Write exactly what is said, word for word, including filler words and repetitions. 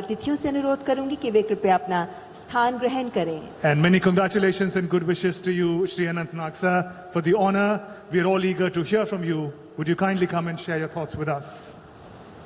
अतिथियों से अनुरोध करूंगी कि वे कृपया अपना स्थान ग्रहण करें. And many congratulations and good wishes to you, Shri Anant Nag sir, for the honor. We are all eager to hear from you. Would you kindly come and share your thoughts with us?